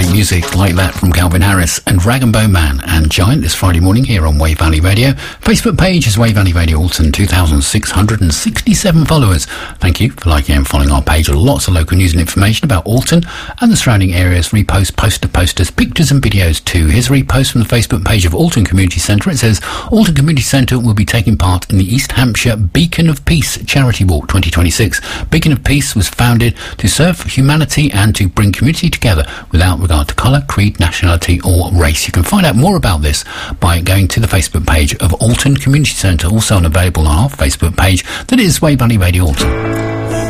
great music like that from Calvin Harris and Rag and Bone Man and Giant this Friday morning here on Wave Valley Radio. Facebook page is Wave Valley Radio Alton, 2,667 followers. Thank you for liking and following our page. Lots of local news and information about Alton and the surrounding areas. Repost, posters, pictures and videos too. Here's a repost from the Facebook page of Alton Community Centre. It says, Alton Community Centre will be taking part in the East Hampshire Beacon of Peace Charity Walk 2026. Beacon of Peace was founded to serve humanity and to bring community together without regard to colour, creed, nationality or race. You can find out more about this by going to the Facebook page of Alton Community Centre, also available on our Facebook page that is Wave Valley Radio Alton.